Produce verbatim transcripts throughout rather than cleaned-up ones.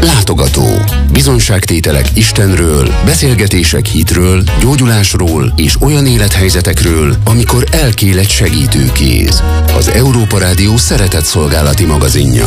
Látogató. Bizonyságtételek Istenről, beszélgetések hitről, gyógyulásról és olyan élethelyzetekről, amikor elkél egy segítőkéz. Az Európa Rádió szeretetszolgálati magazinja.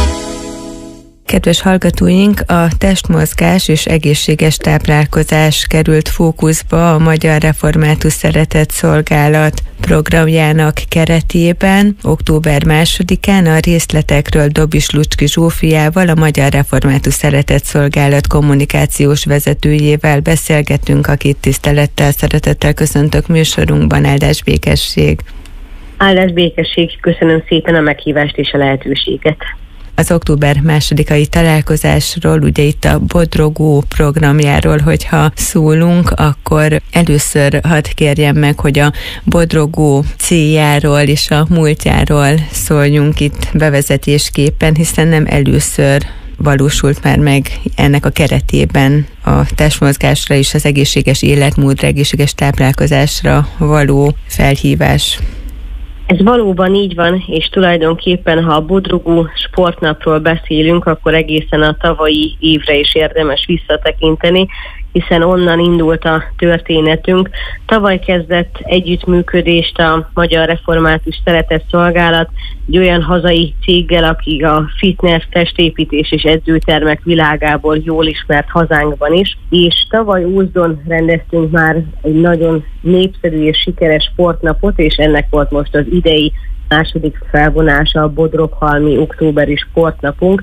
Kedves hallgatóink, a testmozgás és egészséges táplálkozás került fókuszba a Magyar Református Szeretetszolgálat programjának keretében. október másodikán a részletekről Dobis Lucski Zsófiával, a Magyar Református Szeretetszolgálat kommunikációs vezetőjével beszélgetünk, akit tisztelettel, szeretettel köszöntök műsorunkban. Áldás békesség! Áldás békesség, köszönöm szépen a meghívást és a lehetőséget. Az október másodikai találkozásról, ugye itt a Bodrogó programjáról, hogyha szólunk, akkor először hadd kérjem meg, hogy a Bodrogó céljáról és a múltjáról szóljunk itt bevezetésképpen, hiszen nem először valósult már meg ennek a keretében a testmozgásra és az egészséges életmódra, egészséges táplálkozásra való felhívás. Ez valóban így van, és tulajdonképpen, ha a Bodrogó sportnapról beszélünk, akkor egészen a tavalyi évre is érdemes visszatekinteni, hiszen onnan indult a történetünk. Tavaly kezdett együttműködést a Magyar Református Szeretetszolgálat egy olyan hazai céggel, akik a fitness, testépítés és edzőtermek világából jól ismert hazánkban is, és tavaly Ózdon rendeztünk már egy nagyon népszerű és sikeres sportnapot, és ennek volt most az idei második felvonása, a Bodroghalmi októberi sportnapunk.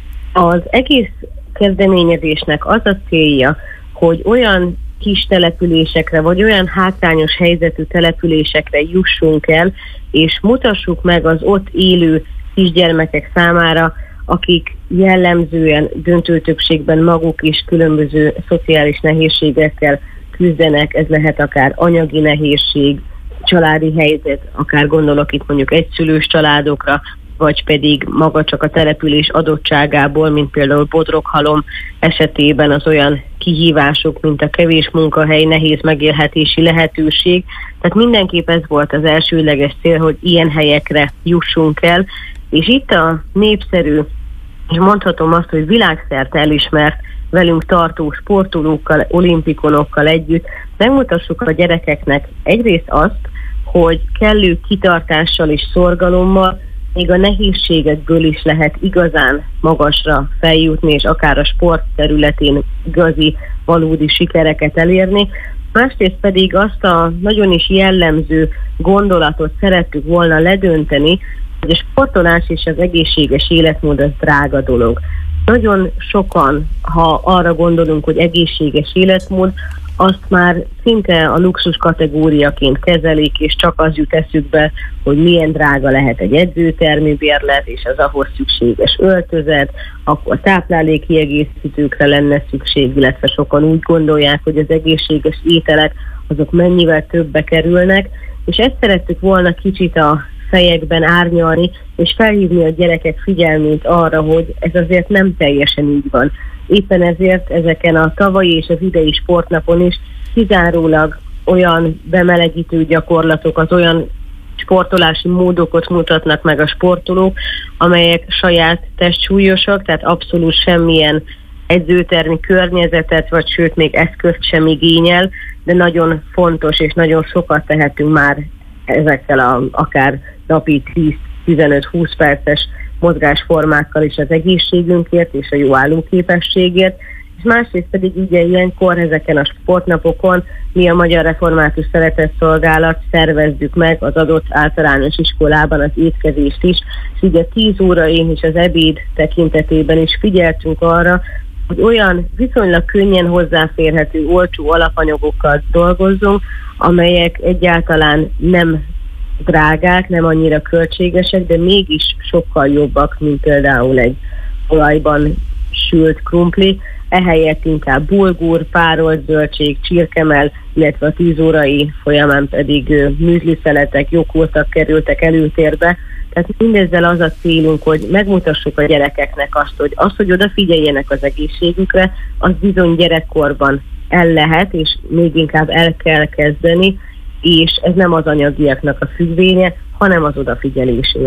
Az egész kezdeményezésnek az a célja, hogy olyan kis településekre, vagy olyan hátrányos helyzetű településekre jussunk el, és mutassuk meg az ott élő kisgyermekek számára, akik jellemzően döntő többségben maguk is különböző szociális nehézségekkel küzdenek, ez lehet akár anyagi nehézség, családi helyzet, akár gondolok itt mondjuk egyszülős családokra, vagy pedig maga csak a település adottságából, mint például Bodroghalom esetében az olyan kihívások, mint a kevés munkahely, nehéz megélhetési lehetőség. Tehát mindenképp ez volt az elsődleges cél, hogy ilyen helyekre jussunk el, és itt a népszerű, és mondhatom azt, hogy világszerte elismert velünk tartó sportolókkal, olimpikonokkal együtt megmutassuk a gyerekeknek egyrészt azt, hogy kellő kitartással és szorgalommal még a nehézségekből is lehet igazán magasra feljutni, és akár a sport területén igazi, valódi sikereket elérni. Másrészt pedig azt a nagyon is jellemző gondolatot szerettük volna ledönteni, hogy a sportolás és az egészséges életmód az drága dolog. Nagyon sokan, ha arra gondolunk, hogy egészséges életmód, azt már szinte a luxus kategóriaként kezelik, és csak az jut eszükbe, hogy milyen drága lehet egy edzőtermi bérlet, és az ahhoz szükséges öltözet, akkor táplálékkiegészítőkre lenne szükség, illetve sokan úgy gondolják, hogy az egészséges ételek azok mennyivel többe kerülnek, és ezt szerettük volna kicsit a fejekben árnyalni, és felhívni a gyerekek figyelmét arra, hogy ez azért nem teljesen így van. Éppen ezért ezeken a tavalyi és az idei sportnapon is kizárólag olyan bemelegítő gyakorlatokat, olyan sportolási módokat mutatnak meg a sportolók, amelyek saját testsúlyosak, tehát abszolút semmilyen edzőtermi környezetet, vagy sőt még eszközt sem igényel, de nagyon fontos és nagyon sokat tehetünk már ezekkel a, akár napi tíz-tizenöt-húsz perces mozgásformákkal is az egészségünkért és a jó állóképességért, és másrészt pedig ugye ilyenkor ezeken a sportnapokon mi a Magyar Református Szeretetszolgálat szervezzük meg az adott általános iskolában az étkezést is, és ugye tíz órain és az ebéd tekintetében is figyeltünk arra, hogy olyan viszonylag könnyen hozzáférhető, olcsó alapanyagokkal dolgozzunk, amelyek egyáltalán nem drágák, nem annyira költségesek, de mégis sokkal jobbak, mint például egy olajban sült krumpli. Ehelyett inkább bulgur, párolt zöldség, csirkemell, illetve a tíz órai folyamán pedig műzliszeletek, joghurtok kerültek előtérbe. Tehát mindezzel az a célunk, hogy megmutassuk a gyerekeknek azt, hogy az, hogy odafigyeljenek az egészségükre, az bizony gyerekkorban el lehet, és még inkább el kell kezdeni, és ez nem az anyagiaknak a függvénye, hanem az odafigyelésé.